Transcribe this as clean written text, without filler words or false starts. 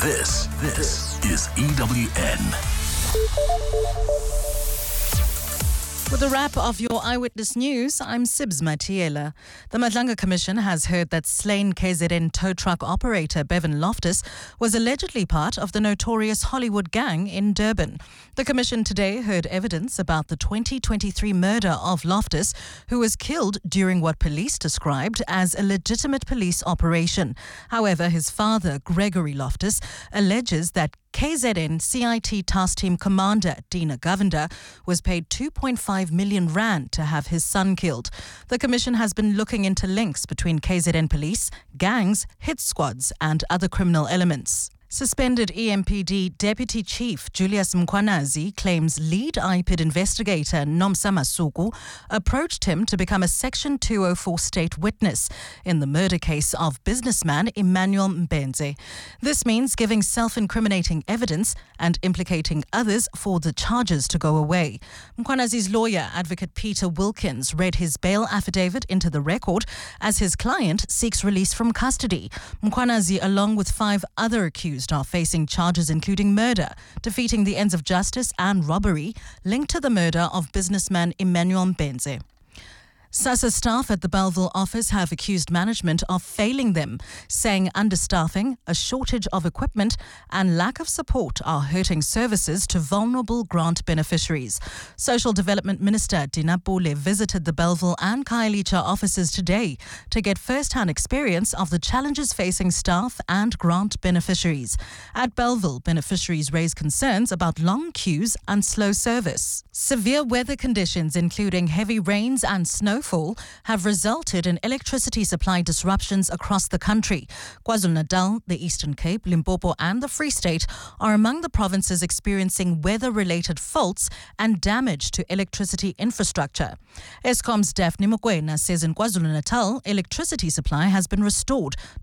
This is EWN. With a wrap of your Eyewitness News, I'm Sibs Matiela. The Madlanga Commission has heard that slain KZN tow truck operator Bevan Loftus was allegedly part of the notorious Hollywood gang in Durban. The Commission today heard evidence about the 2023 murder of Loftus, who was killed during what police described as a legitimate police operation. However, his father, Gregory Loftus, alleges that KZN CIT Task Team Commander Dina Govender was paid 2.5 million rand to have his son killed. The Commission has been looking into links between KZN police, gangs, hit squads and other criminal elements. Suspended EMPD Deputy Chief Julius Mkhwanazi claims lead IPID investigator Nomsa Masuku approached him to become a Section 204 state witness in the murder case of businessman Emmanuel Mbenze. This means giving self-incriminating evidence and implicating others for the charges to go away. Mkhwanazi's lawyer, Advocate Peter Wilkins, read his bail affidavit into the record as his client seeks release from custody. Mkhwanazi, along with 5 other accused, are facing charges including murder, defeating the ends of justice and robbery linked to the murder of businessman Emmanuel Mbenze. SASSA staff at the Bellville office have accused management of failing them, saying understaffing, a shortage of equipment and lack of support are hurting services to vulnerable grant beneficiaries. Social Development Minister Dina Pule visited the Bellville and Khayelitsha offices today to get first-hand experience of the challenges facing staff and grant beneficiaries. At Bellville, beneficiaries raised concerns about long queues and slow service. Severe weather conditions, including heavy rains and snowfall, have resulted in electricity supply disruptions across the country. KwaZulu-Natal, the Eastern Cape, Limpopo and the Free State are among the provinces experiencing weather-related faults and damage to electricity infrastructure. Eskom's Daphne Mokoena says in KwaZulu-Natal, electricity supply has been restored